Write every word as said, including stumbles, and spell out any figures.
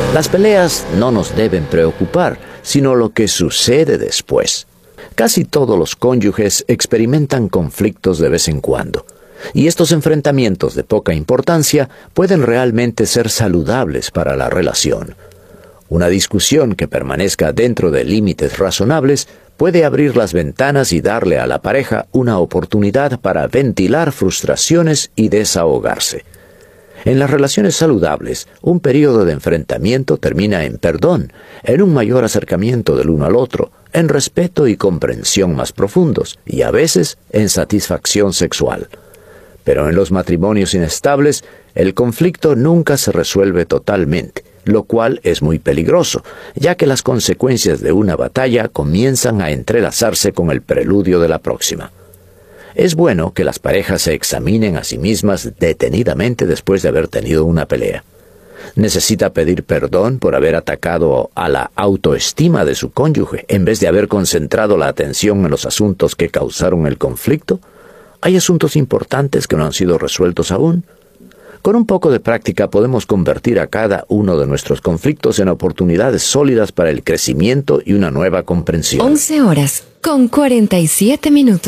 Las peleas no nos deben preocupar, sino lo que sucede después. Casi todos los cónyuges experimentan conflictos de vez en cuando, y estos enfrentamientos de poca importancia pueden realmente ser saludables para la relación. Una discusión que permanezca dentro de límites razonables puede abrir las ventanas y darle a la pareja una oportunidad para ventilar frustraciones y desahogarse. En las relaciones saludables, un periodo de enfrentamiento termina en perdón, en un mayor acercamiento del uno al otro, en respeto y comprensión más profundos, y a veces en satisfacción sexual. Pero en los matrimonios inestables, el conflicto nunca se resuelve totalmente, lo cual es muy peligroso, ya que las consecuencias de una batalla comienzan a entrelazarse con el preludio de la próxima. Es bueno que las parejas se examinen a sí mismas detenidamente después de haber tenido una pelea. ¿Necesita pedir perdón por haber atacado a la autoestima de su cónyuge en vez de haber concentrado la atención en los asuntos que causaron el conflicto? ¿Hay asuntos importantes que no han sido resueltos aún? Con un poco de práctica podemos convertir a cada uno de nuestros conflictos en oportunidades sólidas para el crecimiento y una nueva comprensión. once horas con cuarenta y siete minutos.